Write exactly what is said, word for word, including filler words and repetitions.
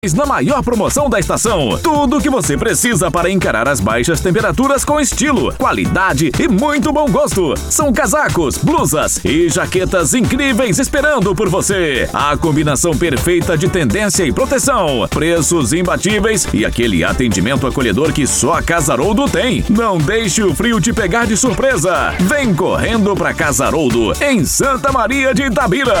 Na maior promoção da estação, tudo o que você precisa para encarar as baixas temperaturas com estilo, qualidade e muito bom gosto. São casacos, blusas e jaquetas incríveis esperando por você. A combinação perfeita de tendência e proteção, preços imbatíveis e aquele atendimento acolhedor que só a Casaroldo tem. Não deixe o frio te pegar de surpresa. Vem correndo pra Casaroldo, em Santa Maria de Itabira.